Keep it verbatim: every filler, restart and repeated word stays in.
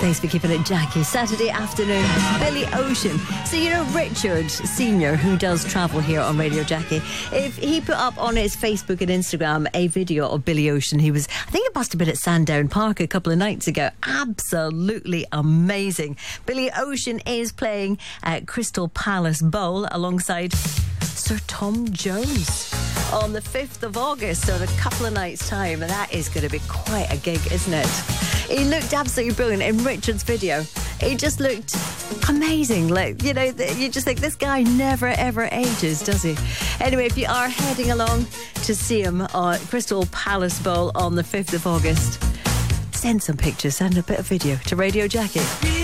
Thanks for keeping it, Jackie. Saturday afternoon, Billy Ocean. So, you know, Richard Senior, who does travel here on Radio Jackie, if he put up on his Facebook and Instagram a video of Billy Ocean, he was, I think it must have been at Sandown Park a couple of nights ago. Absolutely amazing. Billy Ocean is playing at Crystal Palace Bowl alongside Sir Tom Jones on the fifth of August, so in a couple of nights' time. And that is going to be quite a gig, isn't it? He looked absolutely brilliant in Richard's video. He just looked amazing. Like, you know, you just think this guy never ever ages, does he? Anyway, if you are heading along to see him at Crystal Palace Bowl on the fifth of August, send some pictures, send a bit of video to Radio Jackie.